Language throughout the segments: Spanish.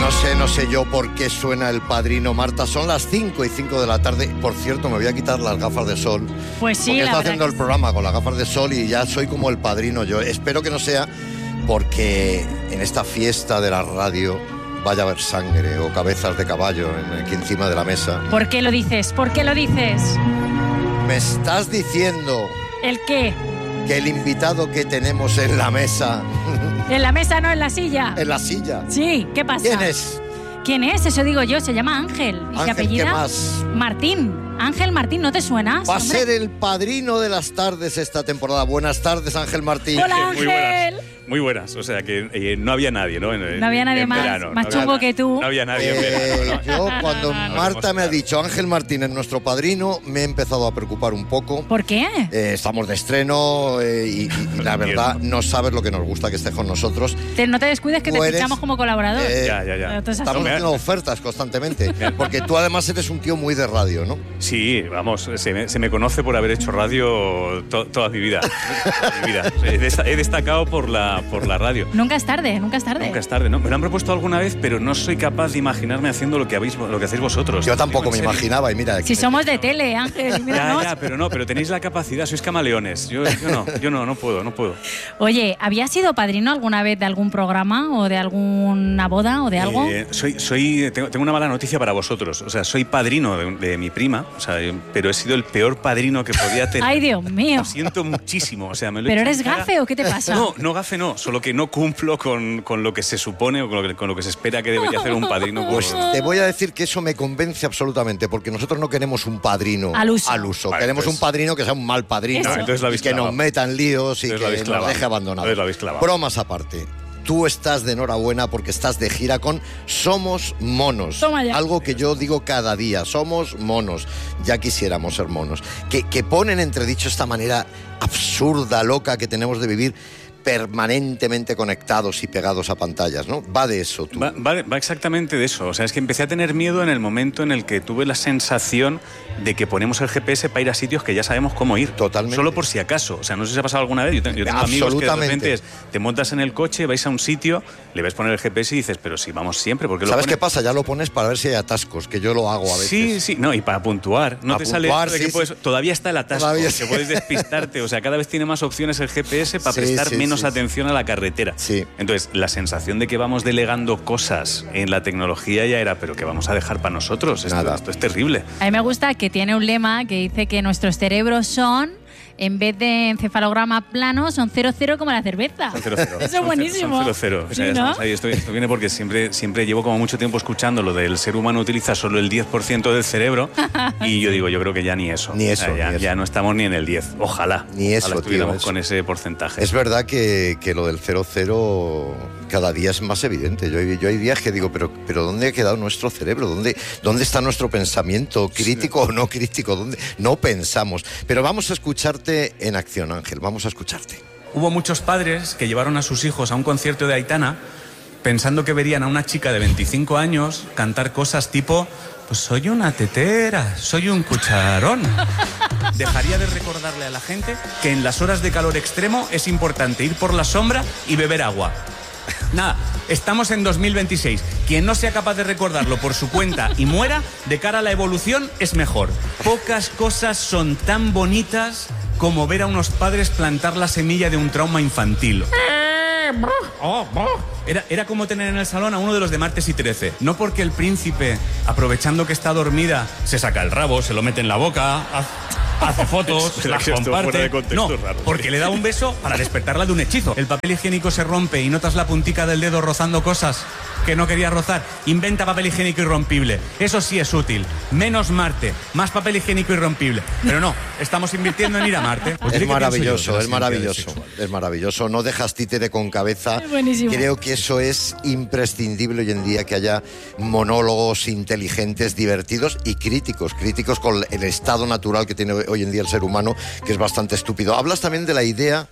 No sé yo por qué suena El Padrino, Marta. Son las 5:05 de la tarde. Por cierto, me voy a quitar las gafas de sol. Pues sí, porque la estoy verdad haciendo el programa con las gafas de sol y ya soy como El Padrino. Yo espero que no sea porque en esta fiesta de la radio vaya a haber sangre o cabezas de caballo aquí encima de la mesa. ¿Por qué lo dices? ¿Por qué lo dices? ¿Me estás diciendo ¿El qué? que el invitado que tenemos en la mesa... En la mesa, no en la silla. ¿En la silla? Sí, ¿qué pasa? ¿Quién es? ¿Quién es? Eso digo yo, se llama Ángel. ¿Y Ángel, se apellida? ¿qué más? Martín. Ángel Martín, ¿no te suena? Va a ser el padrino de las tardes esta temporada. Buenas tardes, Ángel Martín. Hola, Ángel. Muy buenas, o sea que no había nadie, ¿no? No había nadie en más, verano, más no chungo había, que tú. No había nadie en verano, ¿no? Yo cuando Marta me ha dicho Ángel Martín es nuestro padrino, me he empezado a preocupar un poco. ¿Por qué? Estamos de estreno y la verdad no sabes lo que nos gusta que estés con nosotros. No te descuides que te fichamos como colaborador. Ya. Entonces, Estamos haciendo ofertas constantemente, porque tú además eres un tío muy de radio, ¿no? Sí, vamos, se me conoce por haber hecho radio toda mi vida. He destacado por la radio. Nunca es tarde, nunca es tarde. Nunca es tarde, ¿no? Me lo han propuesto alguna vez, pero no soy capaz de imaginarme haciendo lo que hacéis vosotros. Yo tampoco me imaginaba, y mira... Si somos de tele, Ángel, míranos. Ya, pero tenéis la capacidad, sois camaleones. Yo no puedo. Oye, ¿habías sido padrino alguna vez de algún programa o de alguna boda o de algo? Tengo una mala noticia para vosotros. O sea, soy padrino de mi prima, o sea, pero he sido el peor padrino que podía tener. ¡Ay, Dios mío! Lo siento muchísimo. O sea, me lo he ¿Pero hecho eres en cara. gafe o qué te pasa? No, gafe no, solo que no cumplo con lo que se supone o con lo que se espera que debería hacer un padrino. Pues te voy a decir que eso me convence absolutamente, porque nosotros no queremos un padrino al uso. Vale, queremos entonces, un padrino que sea un mal padrino. No, entonces lo habéis que clavado. nos metan líos y Entonces que nos deje abandonados. Entonces lo habéis clavado. Bromas aparte. Tú estás de enhorabuena porque estás de gira con Somos Monos. Toma ya. Algo que yo digo cada día. Somos monos. Ya quisiéramos ser monos. Que ponen entredicho esta manera absurda, loca que tenemos de vivir permanentemente conectados y pegados a pantallas, ¿no? Va de eso, tú. Va exactamente de eso. O sea, es que empecé a tener miedo en el momento en el que tuve la sensación de que ponemos el GPS para ir a sitios que ya sabemos cómo ir. Totalmente. Solo por si acaso. O sea, no sé si ha pasado alguna vez. Yo tengo amigos que de repente te montas en el coche, vais a un sitio, le ves poner el GPS y dices, pero si vamos siempre, ¿por qué lo ¿Sabes pones? qué pasa? Ya lo pones para ver si hay atascos, que yo lo hago a veces. Sí, no, y para puntuar. No Para te sale puntuar, esto de que sí, puedes, todavía está el atasco, Todavía que puedes despistarte. O sea, cada vez tiene más opciones el GPS para Sí, prestar sí, menos sí, atención a la carretera. Sí. Entonces, la sensación de que vamos delegando cosas en la tecnología ya era, pero que vamos a dejar para nosotros. Esto es terrible. A mí me gusta que tiene un lema que dice que nuestros cerebros son, en vez de encefalograma plano, son 0,0 como la cerveza. Son 0,0. Eso es buenísimo. Son 0,0. O sea, ¿Sí, no? estamos ahí. Esto viene porque siempre llevo como mucho tiempo escuchando lo del ser humano utiliza solo el 10% del cerebro y yo digo, yo creo que ya ni eso. Ni eso, O sea, ni eso. Ya no estamos ni en el 10. Ojalá. Ni eso, Ojalá estuviéramos tío, con ese porcentaje. Es verdad que lo del 0,0 cada día es más evidente. Yo hay días que digo, pero ¿dónde ha quedado nuestro cerebro? ¿Dónde está nuestro pensamiento? ¿Crítico o no crítico? ¿Dónde? No pensamos. Pero vamos a escucharte en acción, Ángel. Vamos a escucharte. Hubo muchos padres que llevaron a sus hijos a un concierto de Aitana pensando que verían a una chica de 25 años cantar cosas tipo, pues soy una tetera, soy un cucharón. Dejaría de recordarle a la gente que en las horas de calor extremo es importante ir por la sombra y beber agua. Nada, estamos en 2026. Quien no sea capaz de recordarlo por su cuenta y muera, de cara a la evolución, es mejor. Pocas cosas son tan bonitas como ver a unos padres plantar la semilla de un trauma infantil. Era como tener en el salón a uno de los de Martes y 13. No porque el príncipe, aprovechando que está dormida, se saca el rabo, se lo mete en la boca, hace fotos, Espera, las que esto fuera comparte. de contexto No, es raro. porque le da un beso para despertarla de un hechizo. El papel higiénico se rompe y notas la puntica del dedo rozando cosas que no quería rozar. Inventa papel higiénico irrompible. Eso sí es útil. Menos Marte, más papel higiénico irrompible. Pero no, estamos invirtiendo en ir a Marte. Os diré Es que maravilloso, pienso yo de es las identidades maravilloso, sexuales. es maravilloso. No dejas títere con cabeza. Es buenísimo. Creo que eso es imprescindible hoy en día, que haya monólogos inteligentes, divertidos y críticos con el estado natural que tiene hoy en día el ser humano, que es bastante estúpido. Hablas también de la idea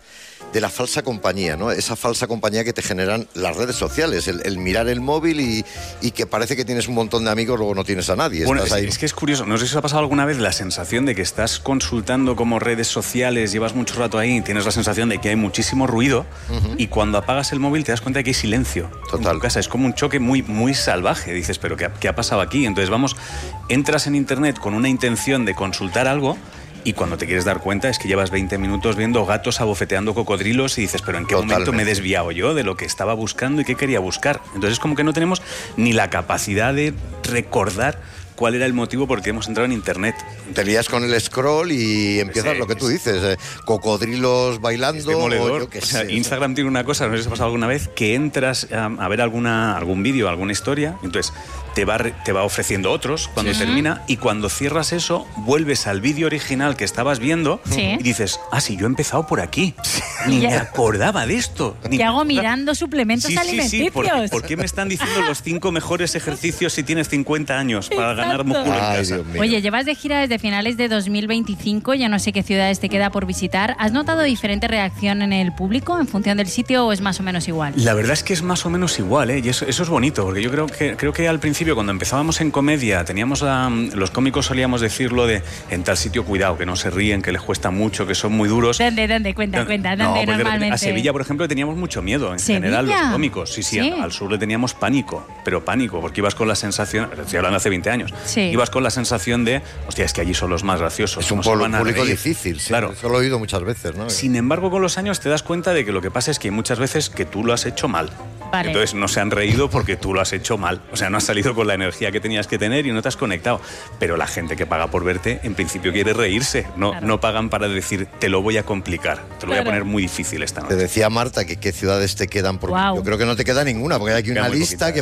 la falsa compañía, ¿no? Esa falsa compañía que te generan las redes sociales, el mirar el móvil y que parece que tienes un montón de amigos, luego no tienes a nadie. Bueno, estás ahí. Es que es curioso, no sé si os ha pasado alguna vez la sensación de que estás consultando como redes sociales, llevas mucho rato ahí, tienes la sensación de que hay muchísimo ruido y cuando apagas el móvil te das cuenta de que hay silencio. Total. En tu casa es como un choque muy, muy salvaje. Dices, ¿pero qué ha pasado aquí? Entonces entras en internet con una intención de consultar algo y cuando te quieres dar cuenta es que llevas 20 minutos viendo gatos abofeteando cocodrilos y dices, ¿pero en qué momento me he desviado yo de lo que estaba buscando y qué quería buscar? Entonces es como que no tenemos ni la capacidad de recordar cuál era el motivo por el que hemos entrado en internet. Te lías con el scroll y empiezas lo que tú dices, cocodrilos bailando, o yo qué sé. Instagram tiene una cosa, no sé si os ha pasado alguna vez, que entras a ver algún vídeo, alguna historia, entonces te va ofreciendo otros cuando termina y cuando cierras eso, vuelves al vídeo original que estabas viendo y dices, sí, yo he empezado por aquí. Ni me acordaba de esto. ¿Qué hago mirando suplementos alimenticios? ¿Por qué me están diciendo los 5 mejores ejercicios si tienes 50 años para ganar músculo en casa? Oye, llevas de gira desde finales de 2025, ya no sé qué ciudades te queda por visitar. ¿Has notado diferente reacción en el público en función del sitio o es más o menos igual? La verdad es que es más o menos igual, ¿eh? Y eso es bonito, porque yo creo que al principio, cuando empezábamos en comedia, los cómicos solíamos decirlo de en tal sitio, cuidado, que no se ríen, que les cuesta mucho, que son muy duros. ¿Dónde? Cuenta, ¿dónde normalmente? A Sevilla, por ejemplo, teníamos mucho miedo en general los cómicos. Sí, al sur le teníamos pánico, pero pánico, porque ibas con la sensación, estoy hablando hace 20 años, ibas con la sensación de, hostia, es que allí son los más graciosos. Es un público difícil, claro. Eso lo he oído muchas veces, ¿no? Sin embargo, con los años te das cuenta de que lo que pasa es que hay muchas veces que tú lo has hecho mal. Vale. Entonces no se han reído porque tú lo has hecho mal. O sea, no has salido con la energía que tenías que tener y no te has conectado. Pero la gente que paga por verte, en principio quiere reírse. No pagan para decir, te lo voy a complicar, te lo voy a poner muy difícil esta noche. Te decía Marta que qué ciudades te quedan. Porque yo creo que no te queda ninguna, porque hay aquí una lista que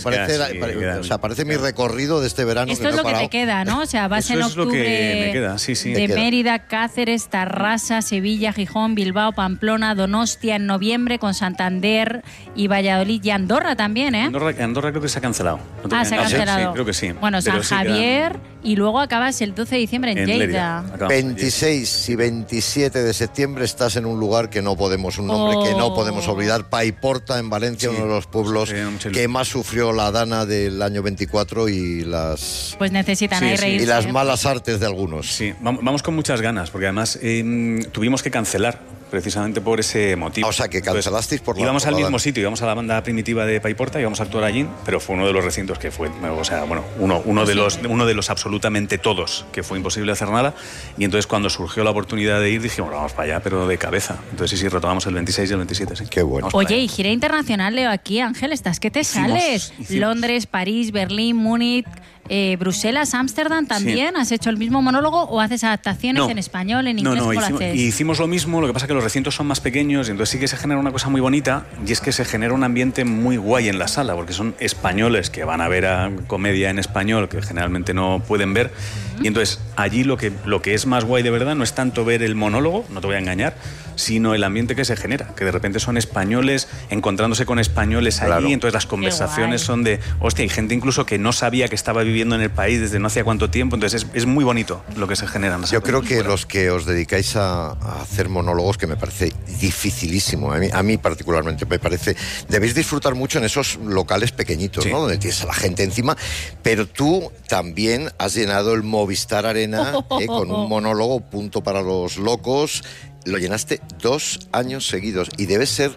parece mi recorrido de este verano. Esto es lo que te queda, ¿no? O sea, vas en octubre lo que me queda. De Mérida, Cáceres, Tarrasa, Sevilla, Gijón, Bilbao, Pamplona, Donostia en noviembre, con Santander y Valladolid y Andorra también, ¿eh? Andorra creo que se ha cancelado. Se ha cancelado. Sí, creo que sí. Bueno, San Javier y luego acabas el 12 de diciembre en Lleida. 26 y 27 de septiembre estás en un lugar que no podemos, un nombre que no podemos olvidar, Paiporta, en Valencia, uno de los pueblos que más sufrió la dana del año 24 y las... Pues necesitan ahí reírse. Y las malas artes de algunos. Sí, vamos con muchas ganas, porque además tuvimos que cancelar precisamente por ese motivo. O sea, que cancelasteis por la... Íbamos al mismo sitio, íbamos a la banda primitiva de Paiporta, íbamos a actuar allí, pero fue uno de los recintos que fue, o sea, bueno, uno de los absolutamente todos, que fue imposible hacer nada, y entonces cuando surgió la oportunidad de ir, dijimos, vamos para allá, pero de cabeza. Entonces sí, retomamos el 26 y el 27, sí. Qué bueno. Oye, y gira internacional, leo aquí, Ángel, ¿estás que te sales? Londres, París, Berlín, Múnich... Bruselas, Ámsterdam también. ¿Has hecho el mismo monólogo o haces adaptaciones en español, en inglés? Hicimos lo mismo, lo que pasa es que los recintos son más pequeños y entonces sí que se genera una cosa muy bonita, y es que se genera un ambiente muy guay en la sala, porque son españoles que van a ver a comedia en español, que generalmente no pueden ver, y entonces allí lo que es más guay de verdad no es tanto ver el monólogo, no te voy a engañar, sino el ambiente que se genera, que de repente son españoles encontrándose con españoles allí, y entonces las conversaciones son de, hostia, hay gente incluso que no sabía que estaba viviendo en el país desde no hacía cuánto tiempo, entonces es muy bonito lo que se genera. Yo creo que los que os dedicáis a hacer monólogos, que me parece dificilísimo, a mí particularmente me parece, debéis disfrutar mucho en esos locales pequeñitos, ¿no? Donde tienes a la gente encima, pero tú también has llenado el Movistar Arena con un monólogo, Punto para los locos. Lo llenaste 2 años seguidos y debe ser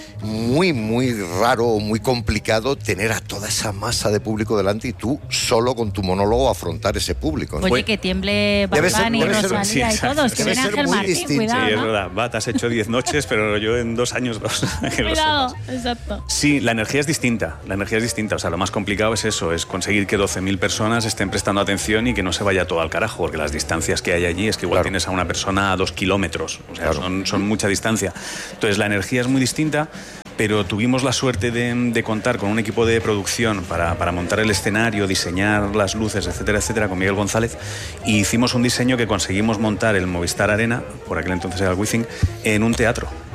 muy, muy raro, muy complicado tener a toda esa masa de público delante y tú solo con tu monólogo afrontar ese público, ¿no? Oye, que tiemble Bad Bunny y Rosalía y todos, que viene Ángel Martín, cuidado, Sí, ¿no? es verdad, has hecho 10 noches, pero yo en 2 años 2. Cuidado, exacto. Sí, la energía es distinta, o sea, lo más complicado es eso, es conseguir que 12.000 personas estén prestando atención y que no se vaya todo al carajo, porque las distancias que hay allí es que igual tienes a una persona a 2 kilómetros, o sea, son mucha distancia. Entonces la energía es muy distinta, pero tuvimos la suerte de contar con un equipo de producción para montar el escenario, diseñar las luces, etcétera, etcétera, con Miguel González, y hicimos un diseño que conseguimos montar el Movistar Arena, por aquel entonces era el Wizzing, en un teatro.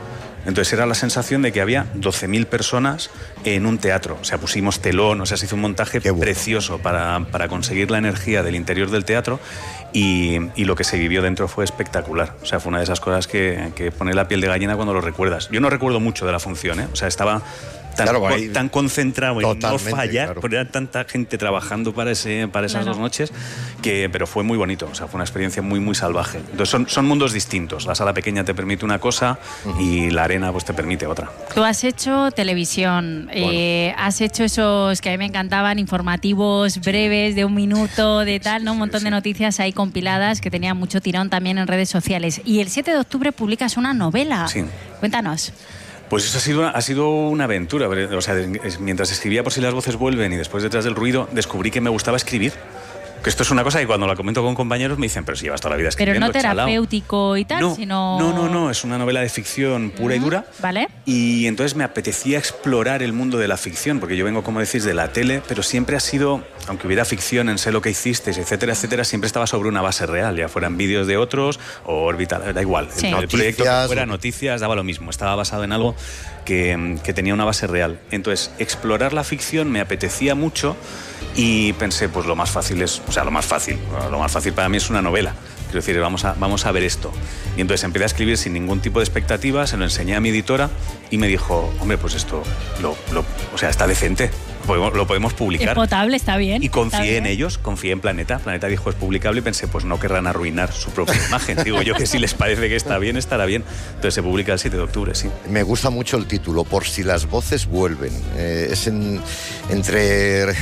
Entonces era la sensación de que había 12.000 personas en un teatro. O sea, pusimos telón, o sea, se hizo un montaje precioso para conseguir la energía del interior del teatro y lo que se vivió dentro fue espectacular. O sea, fue una de esas cosas que pone la piel de gallina cuando lo recuerdas. Yo no recuerdo mucho de la función, ¿eh? O sea, estaba tan concentrado en no fallar, porque era tanta gente trabajando para esas 2 noches, pero fue muy bonito, o sea, fue una experiencia muy, muy salvaje. Entonces son mundos distintos. La sala pequeña te permite una cosa y la arena pues te permite otra. Tú has hecho televisión, has hecho esos que a mí me encantaban, informativos breves de 1 minuto, de tal, ¿no? Un montón de noticias ahí compiladas que tenían mucho tirón también en redes sociales. Y el 7 de octubre publicas una novela. Sí. Cuéntanos. Pues eso ha sido una aventura. O sea, mientras escribía Por si las voces vuelven y después Detrás del ruido, descubrí que me gustaba escribir. Que esto es una cosa que cuando la comento con compañeros me dicen, pero si llevas toda la vida escribiendo. Pero no terapéutico y tal, sino... No, es una novela de ficción pura y dura. Vale. Y entonces me apetecía explorar el mundo de la ficción, porque yo vengo, como decís, de la tele, pero siempre ha sido, aunque hubiera ficción en Sé lo que hicisteis, etcétera, etcétera, siempre estaba sobre una base real, ya fueran vídeos de otros o Orbital, da igual. Sí. El proyecto que fuera, noticias, daba lo mismo, estaba basado en algo que tenía una base real. Entonces, explorar la ficción me apetecía mucho y pensé, pues lo más fácil para mí es una novela. Quiero decir, vamos a ver esto. Y entonces empecé a escribir sin ningún tipo de expectativa, se lo enseñé a mi editora y me dijo, hombre, pues esto o sea, está decente, lo podemos publicar. Es potable, está bien. Y confié en ellos, confié en Planeta. Planeta dijo, es publicable, y pensé, pues no querrán arruinar su propia imagen. Digo yo que si les parece que está bien, estará bien. Entonces se publica el 7 de octubre, sí. Me gusta mucho el título, Por si las voces vuelven. Es entre...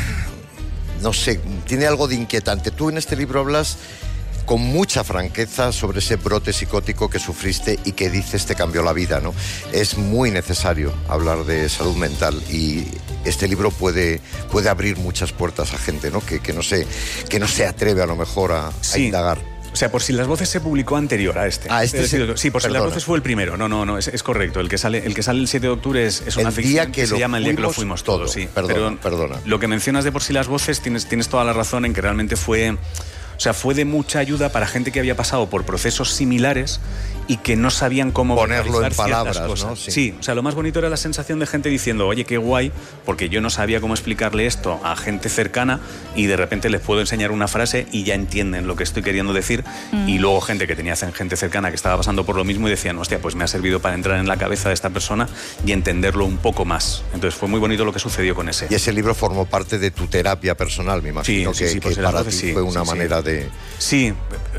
No sé, tiene algo de inquietante. Tú en este libro hablas con mucha franqueza sobre ese brote psicótico que sufriste y que dices te cambió la vida, ¿no? Es muy necesario hablar de salud mental y este libro puede abrir muchas puertas a gente, ¿no? Que no se atreve a lo mejor a indagar. O sea, Por si las voces se publicó anterior a este. Sí, Por si las voces fue el primero. No, es correcto. El que sale el 7 de octubre es una ficción que se llama El día que lo fuimos todos. Sí. Perdona. Lo que mencionas de Por si las voces, tienes toda la razón en que realmente fue de mucha ayuda para gente que había pasado por procesos similares y que no sabían cómo ponerlo en palabras, cosas, ¿no? Sí, o sea, lo más bonito era la sensación de gente diciendo, oye, qué guay, porque yo no sabía cómo explicarle esto a gente cercana y de repente les puedo enseñar una frase y ya entienden lo que estoy queriendo decir. Y luego gente cercana que estaba pasando por lo mismo y decían, hostia, pues me ha servido para entrar en la cabeza de esta persona y entenderlo un poco más. Entonces fue muy bonito lo que sucedió con ese. Y ese libro formó parte de tu terapia personal, me imagino, que para ti fue una manera de... Sí,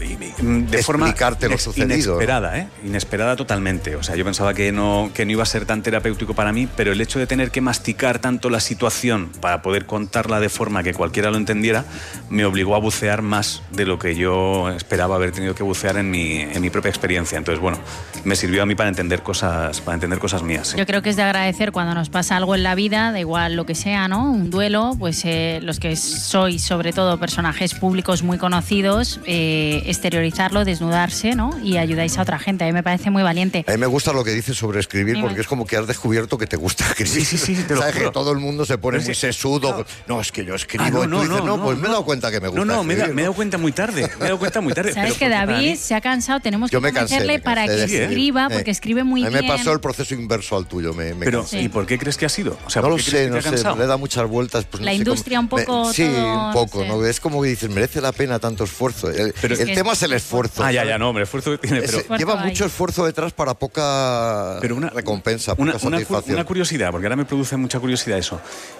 de forma explicarte lo sucedido. Inesperada totalmente. O sea, yo pensaba que no iba a ser tan terapéutico para mí, pero el hecho de tener que masticar tanto la situación para poder contarla de forma que cualquiera lo entendiera, me obligó a bucear más de lo que yo esperaba haber tenido que bucear en mi propia experiencia. Entonces, bueno, me sirvió a mí para entender cosas mías. Sí. Yo creo que es de agradecer cuando nos pasa algo en la vida, da igual lo que sea, ¿no? Un duelo, pues los que sois sobre todo personajes públicos muy conocidos, exteriorizarlo, desnudarse, ¿no? Y ayudáis a otra gente. A mí me parece muy valiente. A mí me gusta lo que dices sobre escribir, porque es como que has descubierto que te gusta escribir. Sí, te lo ¿Sabes? juro. Que todo el mundo se pone muy sesudo. Claro. No, es que yo escribo. Me he dado cuenta que me gusta escribir. Me he dado cuenta muy tarde. ¿Sabes que David se ha cansado? Tenemos que convencerle para que escriba, porque escribe muy bien. A mí me pasó el proceso inverso al tuyo. Pero, ¿y por qué crees que ha sido? O sea, no lo sé, le da muchas vueltas. Pues la industria un poco... Sí, un poco. ¿No? Es como que dices, merece la pena tanto esfuerzo. El tema es el esfuerzo. El esfuerzo tiene... Lleva mucho esfuerzo detrás para poca recompensa, poca satisfacción. Una curiosidad, porque ahora me produce mucha curiosidad eso.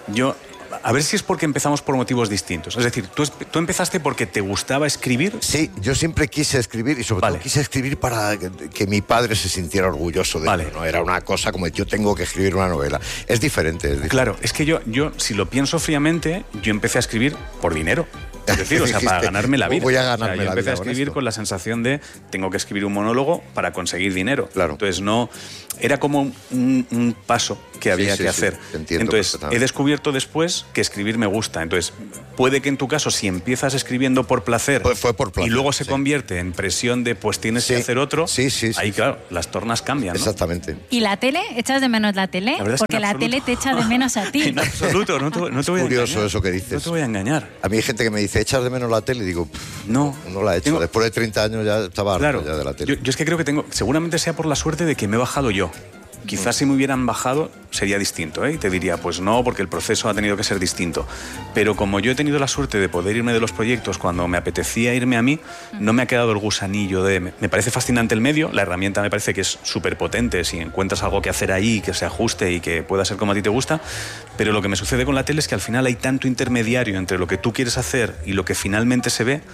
A ver si es porque empezamos por motivos distintos. Es decir, ¿tú empezaste porque te gustaba escribir? Sí, yo siempre quise escribir y sobre todo quise escribir para que mi padre se sintiera orgulloso de mí. No era una cosa como yo tengo que escribir una novela. Es diferente. Claro, es que yo si lo pienso fríamente, yo empecé a escribir por dinero. Es decir, para ganarme la vida. Voy a ganarme la vida. Yo empecé a escribir con la sensación de tengo que escribir un monólogo para conseguir dinero. Claro. Entonces era como un paso que había que hacer. Entonces he descubierto después que escribir me gusta. Entonces puede que en tu caso, si empiezas escribiendo por placer, fue por placer, y luego se convierte en presión de pues tienes que hacer otro, ahí claro, las tornas cambian, ¿no? Exactamente. ¿Y la tele? ¿Echas de menos la tele? Porque la tele te echa de menos a ti. En absoluto, no te voy a engañar. Es curioso eso que dices. No te voy a engañar. A mí hay gente que me dice, ¿echas de menos la tele? Y digo, no la he hecho. Después de 30 años ya estaba harto ya de la tele. Yo es que creo que seguramente sea por la suerte de que me he bajado yo. Quizás si me hubieran bajado sería distinto, ¿eh? Y te diría, pues no, porque el proceso ha tenido que ser distinto. Pero como yo he tenido la suerte de poder irme de los proyectos cuando me apetecía irme a mí, no me ha quedado el gusanillo de... Me parece fascinante el medio, la herramienta me parece que es súper potente si encuentras algo que hacer ahí, que se ajuste y que pueda ser como a ti te gusta, pero lo que me sucede con la tele es que al final hay tanto intermediario entre lo que tú quieres hacer y lo que finalmente se ve,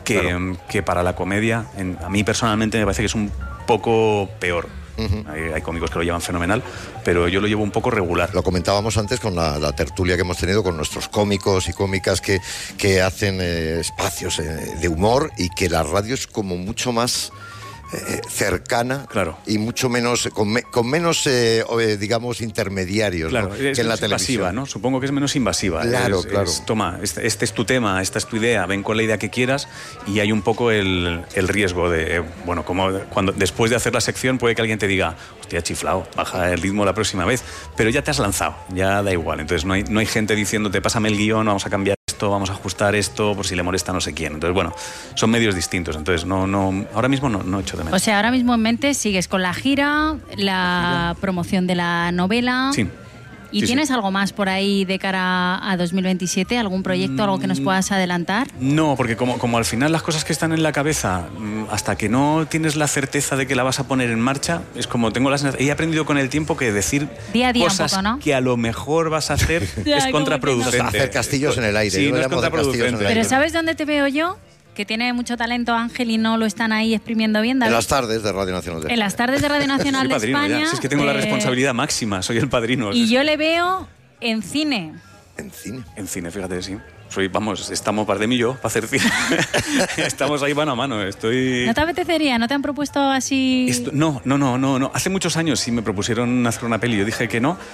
que para la comedia, a mí personalmente me parece que es un poco peor. Hay cómicos que lo llevan fenomenal, pero yo lo llevo un poco regular. Lo comentábamos antes con la tertulia que hemos tenido con nuestros cómicos y cómicas que hacen espacios de humor, y que la radio es como mucho más cercana, claro, y mucho menos con menos digamos intermediarios, claro, ¿no? que en la televisión, invasiva, ¿no? Supongo que es menos invasiva. Claro. Toma, este es tu tema, esta es tu idea, ven con la idea que quieras, y hay un poco el riesgo de, bueno, como cuando después de hacer la sección puede que alguien te diga, hostia, chiflao, baja el ritmo la próxima vez, pero ya te has lanzado, ya da igual. Entonces no hay gente diciéndote, pásame el guión, vamos a cambiar esto, vamos a ajustar esto, por si le molesta no sé quién. Entonces, bueno, son medios distintos. Entonces, ahora mismo no echo de menos. O sea, ahora mismo en mente sigues con la gira, la promoción de la novela. Sí. ¿Y tienes algo más por ahí de cara a 2027? ¿Algún proyecto, algo que nos puedas adelantar? No, porque como al final las cosas que están en la cabeza, hasta que no tienes la certeza de que la vas a poner en marcha, es como he aprendido con el tiempo que decir día a día cosas un poco, ¿no? que a lo mejor vas a hacer es contraproducente. Hacer castillos en el aire. Sí, no es contraproducente. Pero ¿sabes dónde te veo yo? Que tiene mucho talento Ángel y no lo están ahí exprimiendo bien, David. En las tardes de Radio Nacional de España. En las tardes de Radio Nacional de España. Si es que tengo la responsabilidad máxima, soy el padrino. Y yo le veo en cine. ¿En cine? En cine, fíjate, sí. Estamos Bardem y yo para hacer cine. Estamos ahí mano a mano. ¿No te apetecería? ¿No te han propuesto así...? No. Hace muchos años sí me propusieron hacer una peli. Yo dije que no.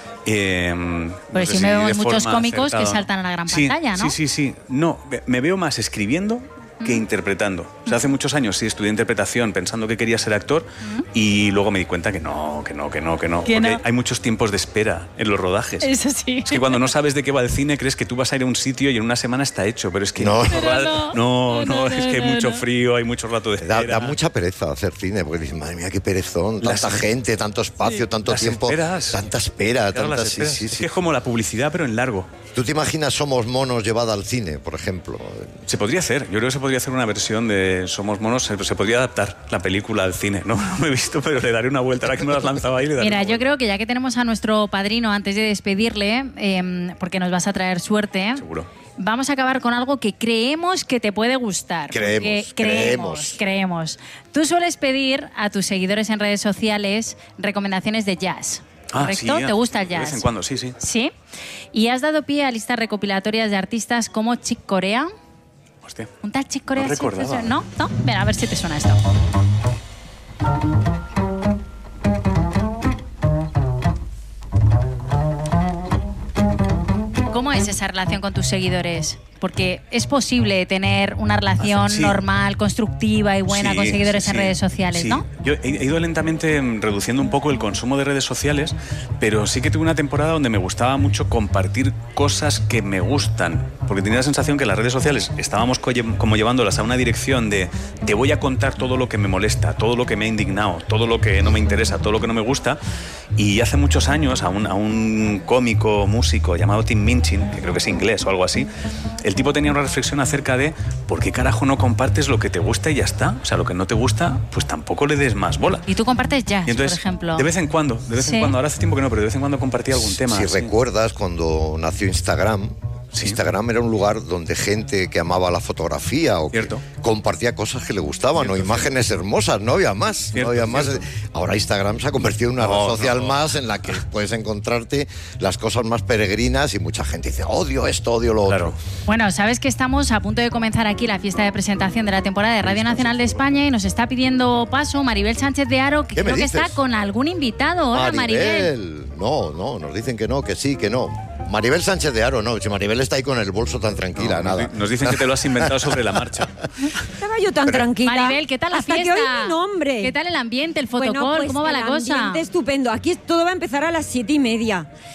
Pues sí, me veo muchos cómicos que saltan a la gran pantalla, ¿no? Sí. No, me veo más escribiendo que interpretando. O sea, hace muchos años sí estudié interpretación pensando que quería ser actor, y luego me di cuenta que no. Porque hay muchos tiempos de espera en los rodajes. Eso sí. Es que cuando no sabes de qué va el cine, crees que tú vas a ir a un sitio y en una semana está hecho, pero es que no, es que hay mucho frío, hay mucho rato de espera. Da mucha pereza hacer cine, porque dices, madre mía, qué perezón, tanta gente, tanto espacio, tanto tiempo, tanta espera, sí. Es que es como la publicidad, pero en largo. ¿Tú te imaginas Somos Monos llevada al cine, por ejemplo? Se podría hacer. Yo creo que se podría hacer una versión de Somos Monos. Se podría adaptar la película al cine. No me he visto, pero le daré una vuelta. Ahora que me lo has lanzado ahí, le daré. Mira, yo creo que ya que tenemos a nuestro padrino, antes de despedirle, porque nos vas a traer suerte... Seguro. Vamos a acabar con algo que creemos que te puede gustar. Creemos. Tú sueles pedir a tus seguidores en redes sociales recomendaciones de jazz. ¿Correcto? Sí, ¿Te gusta el jazz? De vez en cuando, sí. ¿Sí? Y has dado pie a listas recopilatorias de artistas como Chick Corea. Hostia. ¿Un tal Chick Corea? No recordaba. ¿No? Ven, a ver si te suena esto. ¿Cómo es esa relación con tus seguidores? Porque es posible tener una relación normal, constructiva y buena con seguidores en redes sociales, ¿no? Yo he ido lentamente reduciendo un poco el consumo de redes sociales, pero sí que tuve una temporada donde me gustaba mucho compartir cosas que me gustan, porque tenía la sensación que las redes sociales estábamos como llevándolas a una dirección de te voy a contar todo lo que me molesta, todo lo que me ha indignado, todo lo que no me interesa, todo lo que no me gusta. Y hace muchos años a un cómico, músico llamado Tim Minchin, que creo que es inglés o algo así, el tipo tenía una reflexión acerca de ¿por qué carajo no compartes lo que te gusta y ya está? O sea, lo que no te gusta, pues tampoco le des más bola. ¿Y tú compartes jazz, y entonces, por ejemplo? De vez en cuando. Ahora hace tiempo que no, pero de vez en cuando compartía algún tema. Si recuerdas, cuando nació Instagram... Instagram era un lugar donde gente que amaba la fotografía o que compartía cosas que le gustaban, o imágenes hermosas, no había más. Ahora Instagram se ha convertido en una red social más en la que puedes encontrarte las cosas más peregrinas, y mucha gente dice, odio esto, odio lo otro. Bueno, sabes que estamos a punto de comenzar aquí la fiesta de presentación de la temporada de Radio Nacional de España, y nos está pidiendo paso Maribel Sánchez de Haro, que creo que está con algún invitado. Hola, Maribel. No, nos dicen que no, que sí, que no. Maribel Sánchez de Haro, no, si Maribel está ahí con el bolso tan tranquila, nada. Nos dicen que te lo has inventado sobre la marcha. Estaba yo tan tranquila. Maribel, ¿qué tal la fiesta? Hasta que oí mi nombre. ¿Qué tal el ambiente, el fotocall? Pues ¿Cómo va la cosa? El ambiente estupendo. Aquí todo va a empezar a las 7:30.